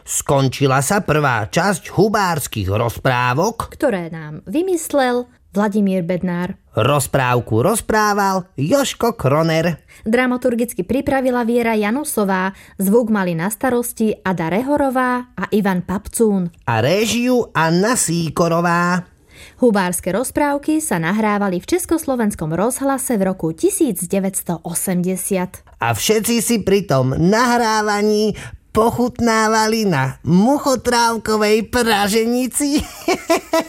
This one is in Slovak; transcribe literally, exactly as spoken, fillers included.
Skončila sa prvá časť hubárskych rozprávok, ktoré nám vymyslel Vladimír Bednár. Rozprávku rozprával Jožko Kroner. Dramaturgicky pripravila Viera Janusová, zvuk mali na starosti Ada Rehorová a Ivan Papcún. A réžiu Anna Síkorová. Hubárske rozprávky sa nahrávali v Československom rozhlase v roku devätnásťstoosemdesiat. A všetci si pri tom nahrávaní pochutnávali na muchotrávkovej praženici.